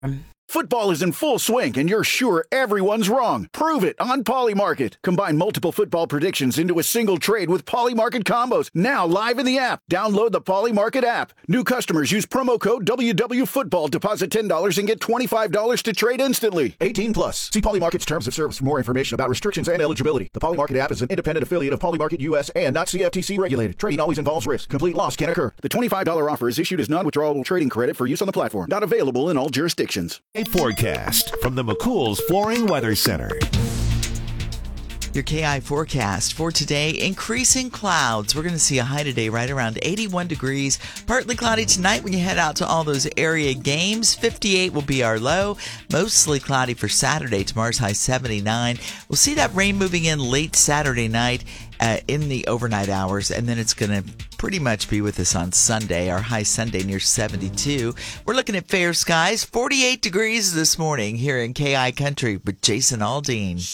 Football is in full swing, and you're sure everyone's wrong. Prove it on Polymarket. Combine multiple football predictions into a single trade with Polymarket combos. Now live in the app. Download the Polymarket app. New customers use promo code WWFootball. Deposit $10 and get $25 to trade instantly. 18 plus. See Polymarket's terms of service for more information about restrictions and eligibility. The Polymarket app is an independent affiliate of Polymarket US and not CFTC regulated. Trading always involves risk. Complete loss can occur. The $25 offer is issued as non-withdrawable trading credit for use on the platform. Not available in all jurisdictions. A forecast from the McCool's Flooring Weather Center. Your KI forecast for today, increasing clouds. We're going to see a high today right around 81 degrees. Partly cloudy tonight when you head out to all those area games. 58 will be our low. Mostly cloudy for Saturday. Tomorrow's high 79. We'll see that rain moving in late Saturday night in the overnight hours, and then it's going to pretty much be with us on Sunday. Our high Sunday near 72. We're looking at fair skies. 48 degrees this morning here in KI Country with Jason Aldean.